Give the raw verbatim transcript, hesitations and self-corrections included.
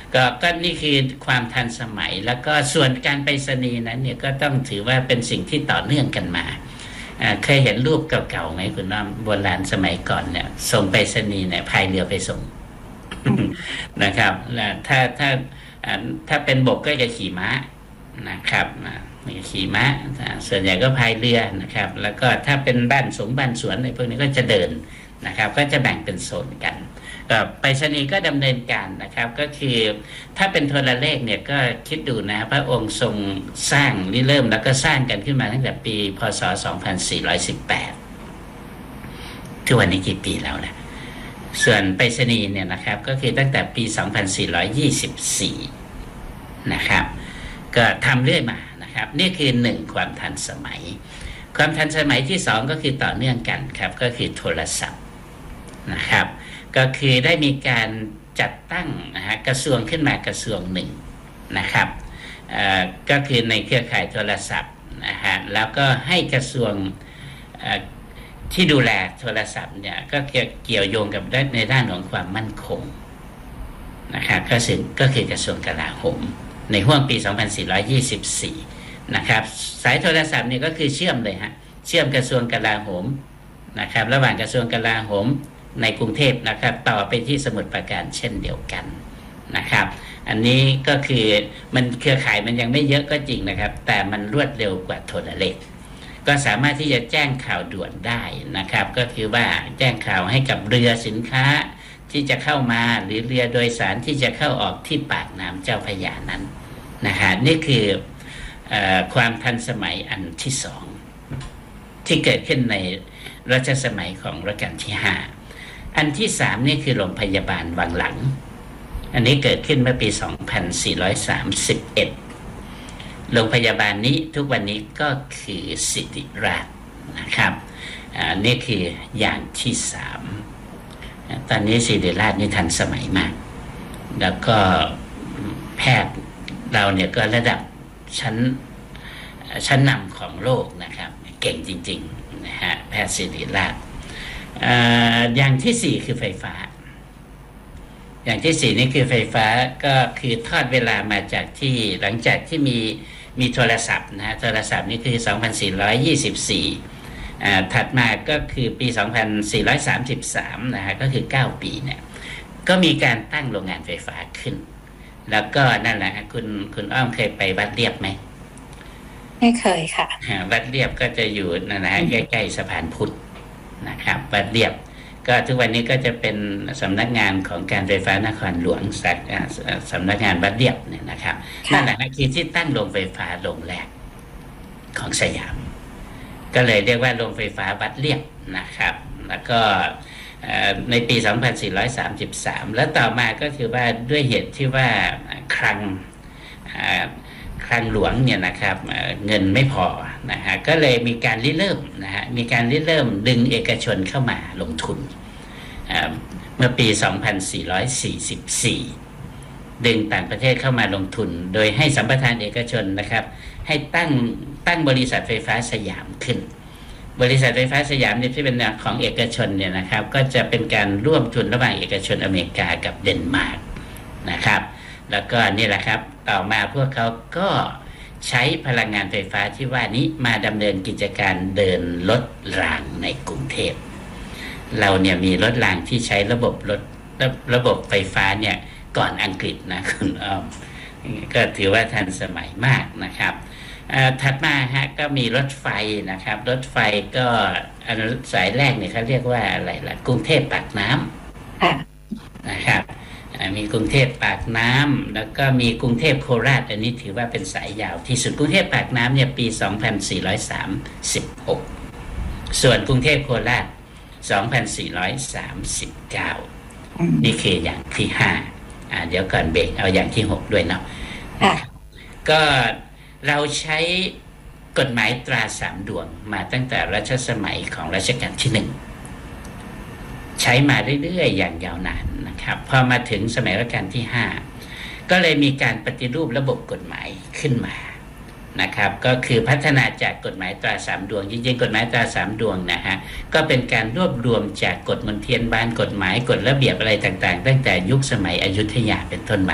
ก็ก็นี่คือความทันสมัยแล้วก็ส่วนการไปรษณีย์นั้นเนี่ยก็ต้องถือว่าเป็นสิ่งที่ต่อเนื่องกันมาเคยเห็นรูปเก่าๆไหมคุณน้องโบราณสมัยก่อนเนี่ยส่งไปรษณีย์เนี่ยพายเรือไปส่ง นะครับถ้าถ้าถ้าเป็นบกก็จะขี่ม้านะครับขี่ม้าส่วนใหญ่ก็พายเรือนะครับแล้วก็ถ้าเป็นบ้านสงบ้านสวนอะไรพวกนี้ก็จะเดินนะครับก็จะแบ่งเป็นโซนกันก็ไปรษณีย์ก็ดำเนินการนะครับก็คือถ้าเป็นโทรเลขเนี่ยก็คิดดูนะพระองค์ทรงสร้างริเริ่มแล้วก็สร้างกันขึ้นมาตั้งแต่ปีพ.ศ. สองพันสี่ร้อยสิบแปดทุกวันนี้กี่ปีแล้วนะส่วนไปรษณีย์เนี่ยนะครับก็คือตั้งแต่ปีสองพันสี่ร้อยยี่สิบสี่นะครับก็ทำเรื่อยมานะครับนี่คือหนึ่งความทันสมัยความทันสมัยที่สองก็คือต่อเนื่องกันครับก็คือโทรศัพท์นะครับก็คือได้มีการจัดตั้งนะฮะกระทรวงขึ้นมากระทรวงหนึ่งนะครับก็คือในเครือข่ายโทรศัพท์นะฮะแล้วก็ให้กระทรวงที่ดูแลโทรศัพท์เนี่ยก็เกี่ยวโยงกับในด้านของความมั่นคงนะครับก็คือก็คือกระทรวงกลาโหมในห้วงปีสองพันสี่ร้อยยี่สิบสี่นะครับสายโทรศัพท์เนี่ยก็คือเชื่อมเลยฮะเชื่อมกระทรวงกลาโหมนะครับระหว่างกระทรวงกลาโหมในกรุงเทพนะครับต่อไปที่สมุทรปราการเช่นเดียวกันนะครับอันนี้ก็คือมันเครือข่ายมันยังไม่เยอะก็จริงนะครับแต่มันรวดเร็วกว่าโทรเลขก็สามารถที่จะแจ้งข่าวด่วนได้นะครับก็คือว่าแจ้งข่าวให้กับเรือสินค้าที่จะเข้ามาหรือเรือโดยสารที่จะเข้าออกที่ปากน้ำเจ้าพระยานั้นนะฮะนี่คือเอ่อความทันสมัยอันที่สองที่เกิดขึ้นในรัชสมัยของรัชกาลที่ห้าอันที่สามนี่คือโรงพยาบาลวังหลังอันนี้เกิดขึ้นเมื่อปีสองพันสี่ร้อยสามสิบเอ็ดโรงพยาบาลนี้ทุกวันนี้ก็คือศิริราชนะครับอ่านี่คืออย่างที่สามตอนนี้ศิริราชนี่ทันสมัยมากแล้วก็แพทย์เราเนี่ยก็ระดับชั้นชั้นนำของโลกนะครับเก่งจริงๆนะฮะแพทย์ศิริราชอย่างที่สี่คือไฟฟ้าอย่างที่สี่นี่คือไฟฟ้าก็คือทอดเวลามาจากที่หลังจากที่มีมีโทรศัพท์นะฮะโทรศัพท์นี่คือสองพันสี่ร้อยยี่สิบสี่อ่าถัดมาก็คือปีสองพันสี่ร้อยสามสิบสามนะฮะก็คือเก้าปีเนี่ยก็มีการตั้งโรงงานไฟฟ้าขึ้นแล้วก็นั่นแหละคุณคุณอ้อมเคยไปวัดเรียบไหมไม่เคยค่ะวัดเรียบก็จะอยู่นั่นนะฮะใกล้ๆสะพานพุทธนะครับวัดเรียบก็ทุกวันนี้ก็จะเป็นสำนักงานของการไฟฟ้านครหลวงสำนักงานวัดเรียบเนี่ยนะครับนั่นแหละคือที่ตั้งโรงไฟฟ้าโรงแรกของสยามก็เลยเรียกว่าโรงไฟฟ้าวัดเรียบนะครับแล้วก็ในปีสองพันสี่ร้อยสามสิบสามแล้วต่อมาก็คือว่าด้วยเหตุที่ว่าคลังคลังหลวงเนี่ยนะครับเงินไม่พอนะฮะก็เลยมีการริเริ่มนะฮะมีการริเริ่มดึงเอกชนเข้ามาลงทุนเมื่อปีสองพันสี่ร้อยสี่สิบสี่ดึงต่างประเทศเข้ามาลงทุนโดยให้สัมปทานเอกชนนะครับให้ตั้งตั้งบริษัทไฟฟ้าสยามขึ้นบริษัทไฟฟ้าสยามเนี่ยที่เป็นของเอกชนเนี่ยนะครับก็จะเป็นการร่วมทุนระหว่างเอกชนอเมริกากับเดนมาร์กนะครับแล้วก็นี่แหละครับต่อมาพวกเขาก็ใช้พลังงานไฟฟ้าที่ว่านี้มาดำเนินกิจการเดินรถรางในกรุงเทพเราเนี่ยมีรถรางที่ใช้ระบบรถระบบไฟฟ้าเนี่ยก่อนอังกฤษนะคุณอ้อมก็ถือว่าทันสมัยมากนะครับถัดมาฮะก็มีรถไฟนะครับรถไฟก็สายแรกเนี่ยเขาเรียกว่าอะไรล่ะกรุงเทพปากน้ำนะครับมีกรุงเทพปากน้ำแล้วก็มีกรุงเทพโคราชอันนี้ถือว่าเป็นสายยาวที่สุดกรุงเทพปากน้ำเนี่ยปีสองพันสี่ร้อยสามสิบหกส่วนกรุงเทพโคราชสองพันสี่ร้อยสามสิบเก้านี่คืออย่างที่ห้าอ่าเดี๋ยวก่อนเบรกเอาอย่างที่หกด้วยเนาะก็เราใช้กฎหมายตราสามดวงมาตั้งแต่รัชสมัยของรัชกาลที่หนึ่งใช้มาเรื่อยๆอย่างยาวนานนะครับพอมาถึงสมัยรัชกาลที่ห้าก็เลยมีการปฏิรูประบบกฎหมายขึ้นมานะครับก็คือพัฒนาจากกฎหมายตราสามดวงจริงๆกฎหมายตราสามดวงนะฮะก็เป็นการรวบรวมจากกฎมนเทียนบานกฎหมายกฎระเบียบอะไรต่างๆตั้งแต่ยุคสมัยอยุธยาเป็นต้นมา